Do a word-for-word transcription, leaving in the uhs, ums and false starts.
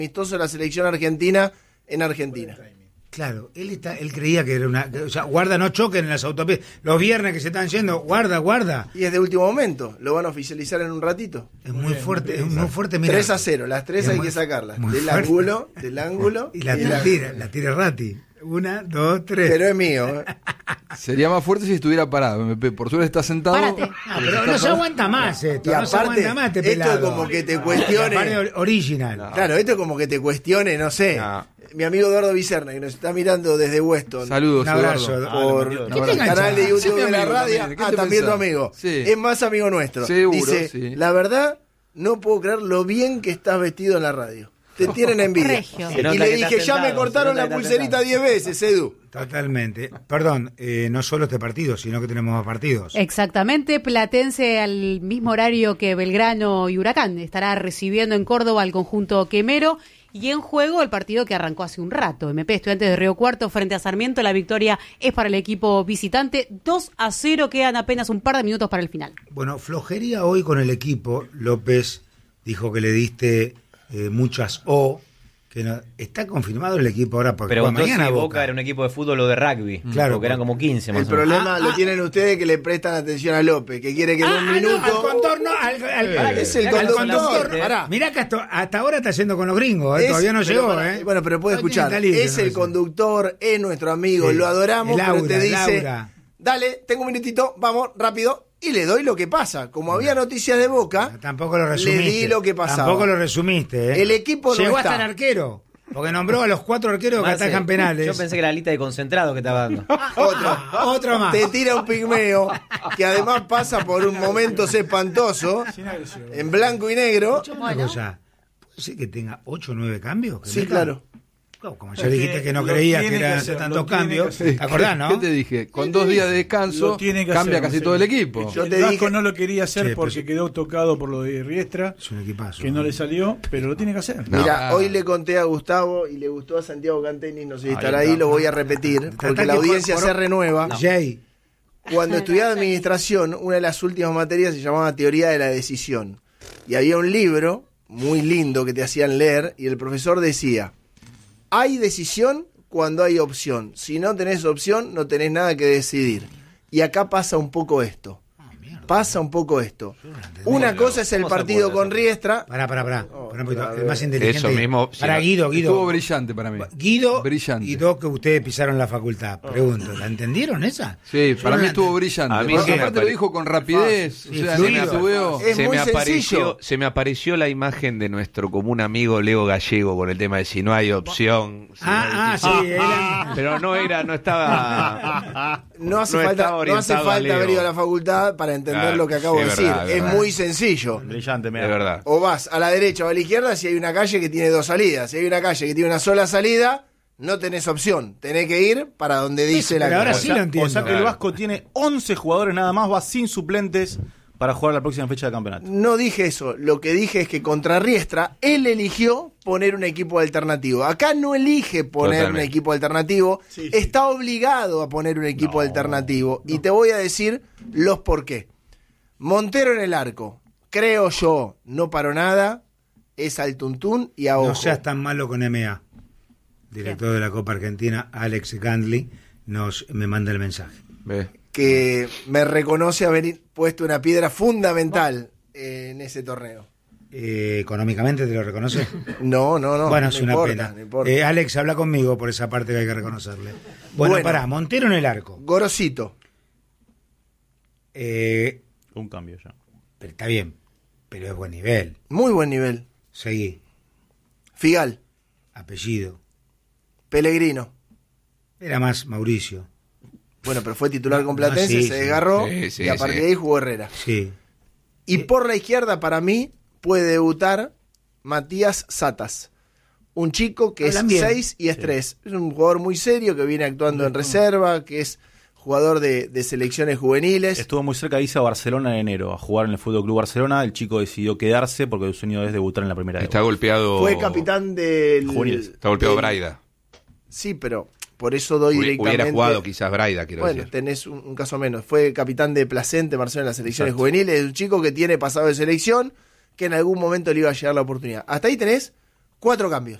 amistoso de la selección argentina en Argentina. Claro, él está, él creía que era una... O sea, guarda, no choquen en las autopistas. Los viernes que se están yendo, guarda, guarda. Y es de último momento, lo van a oficializar en un ratito. Es muy fuerte, es muy fuerte. Mira, tres a cero, las tres hay muy, que sacarlas. Del fuerte. ángulo, del ángulo. Y la, y la tira, la tira Ratti. Una, dos, tres. Pero es mío. ¿eh? Sería más fuerte si estuviera parado, M P. Por suerte está sentado. Párate. Ah, pero no se aguanta más esto, Y no se aparte, aguanta más este esto pelado. es como que te cuestione. Aparte, original. No. Claro, esto es como que te cuestione, no sé. No. Mi amigo Eduardo Vicerna, que nos está mirando desde Weston. Saludos, un abrazo. Eduardo. Por Ah, el canal de YouTube sí, de la amigo, radio. también. ¿Qué Ah, te también pensás? tu amigo. Sí. Es más amigo nuestro. Seguro, Dice, sí. la verdad, no puedo creer lo bien que estás vestido en la radio. Te tienen envidia. Regio. Y le dije, ya me cortaron la pulserita diez veces, Edu. Totalmente. Perdón, eh, no solo este partido, sino que tenemos más partidos. Exactamente, Platense al mismo horario que Belgrano y Huracán. Estará recibiendo en Córdoba al conjunto quemero. Y en juego el partido que arrancó hace un rato. M P Estudiantes de Río Cuarto frente a Sarmiento. La victoria es para el equipo visitante. dos a cero, quedan apenas un par de minutos para el final. Bueno, flojería hoy con el equipo. López dijo que le diste eh, muchas O. Que no, está confirmado el equipo ahora porque Pero mañana si Boca. Boca era un equipo de fútbol o de rugby. Claro, porque eran como quince más El o menos. problema Ah, lo ah. tienen ustedes que le prestan atención a López, que quiere que en Ah, un ah, minuto... no, al contorno, al, al, al- Es el al conductor. Pará. Mirá que hasta, hasta ahora está yendo con los gringos, eh, Es- todavía no pero llegó, para- ¿eh? Bueno, pero puede No tiene escuchar. talento, Es no el sé. conductor, es nuestro amigo, Sí. lo adoramos, Laura, pero te dice, Laura. dale, tengo un minutito, vamos, rápido, y le doy lo que pasa. Como había noticias de Boca, Tampoco lo le resumiste. di lo que pasaba. Tampoco lo resumiste, ¿eh? El equipo no Llegó está. hasta el arquero, porque nombró a los cuatro arqueros que Marce, atajan penales. Yo pensé que era la lista de concentrados que estaba dando. Otro, Otro más. te tira un pigmeo, que además pasa por un momento espantoso, en blanco y negro. Una cosa, ¿puede ser que tenga ocho o nueve cambios? ¿Que Sí, meta? claro. No, como ya dijiste que no creías que eran tantos cambios, ¿te acordás, no? ¿Qué te dije? Con dos días de descanso Lo tiene que cambia hacer, casi sí. todo el equipo. Yo El te Vasco dije- no lo quería hacer Sí, porque pero- quedó tocado por lo de Riestra, Es un equipazo. que no le salió, pero lo tiene que hacer. No. Mira, Ah. hoy le conté a Gustavo y le gustó a Santiago Cantenis, no sé si Ahí estará está. ahí, lo voy a repetir, porque Tratá la que audiencia por- se renueva. Jay, Cuando estudiaba administración, una de las últimas materias se llamaba Teoría de la Decisión. Y había un libro muy lindo que te hacían leer y el profesor decía, hay decisión cuando hay opción. Si no tenés opción, no tenés nada que decidir. Y acá pasa un poco esto. Pasa un poco esto. Una cosa es el ¿Cómo se partido puede con hacer? Riestra. pará, pará, pará. Oh, Pará un poquito, otra el más vez. inteligente. Eso mismo, si Para no- Guido, Guido. Estuvo brillante para mí. Guido Brillante. y dos que ustedes pisaron la facultad. Pregunto, ¿la entendieron esa? Sí, Yo para no mí la estuvo entendí. brillante. A mí Porque sí me aparte lo pare- dijo con rapidez. Sí, o sea, fluido. no titubeó. Es se muy me sencillo. apareció se me apareció la imagen de nuestro común amigo Leo Gallego con el tema de si no hay opción si no hay Ah, ah, sí. decisión. era- Pero no era no estaba No hace No falta, estaba no hace orientado a falta Leo. haber ido a la facultad para entender Claro, lo que acabo sí, de es decir. verdad, es es verdad. muy sencillo. Brillante, de mira. verdad. O vas a la derecha o a la izquierda si hay una calle que tiene dos salidas. Si hay una calle que tiene una sola salida, no tenés opción. Tenés que ir para donde dice la pero ahora calle. sí lo entiendo. O sea que el Claro. Vasco tiene once jugadores nada más, va sin suplentes para jugar la próxima fecha de campeonato. No dije eso. Lo que dije es que contra Riestra, él eligió poner un equipo alternativo. Acá no elige poner Totalmente. un equipo alternativo. Sí, sí. Está obligado a poner un equipo No, alternativo. Y te voy a decir los por qué. Montero en el arco. Creo yo, no paró nada. Es al tuntún y a ojo. No seas tan malo con M A. Director de la Copa Argentina, Alex Gandley, nos me manda el mensaje. Ve. Que me reconoce haber puesto una piedra fundamental en ese torneo. Eh, ¿Económicamente te lo reconoce? No, no, no. bueno, no es una importa, pena. no importa. Eh, Alex, habla conmigo por esa parte que hay que reconocerle. Bueno, Bueno. pará, Montero en el arco. Gorosito. Eh, Un cambio ya. pero está bien, pero es buen nivel. Muy buen nivel. Seguí. Figal. Apellido. Pellegrino. Era más Mauricio. Bueno, pero fue titular con No, Platense, sí, se sí. desgarró Sí, sí, y a partir sí. de ahí jugó Herrera. Sí. Y por la izquierda, para mí, puede debutar Matías Satas. Un chico que Hablan es bien. seis y es tres. Es un jugador muy serio que viene actuando en reserva, que es jugador de, de selecciones juveniles. Estuvo muy cerca de irse a Barcelona en enero a jugar en el Fútbol Club Barcelona. El chico decidió quedarse porque su sueño es debutar en la primera Está división. golpeado. Fue capitán del... Juveniles. Está golpeado del- Braida. Sí, pero por eso doy Hubi- directamente... Hubiera jugado quizás Braida, quiero Bueno, decir. tenés un, un caso menos. Fue capitán de Placente, Barcelona, en las selecciones Exacto. juveniles. Es un chico que tiene pasado de selección, que en algún momento le iba a llegar la oportunidad. Hasta ahí tenés Cuatro cambios.